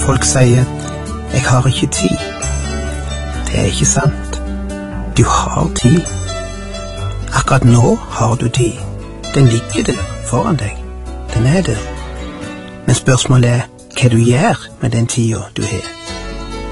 Folk sier, jeg har ikke tid. Det er ikke sant. Du har tid. Akkurat nå har du tid. Den ligger der foran deg. Den er der. Men spørsmålet er hva du gjør med den tiden du har.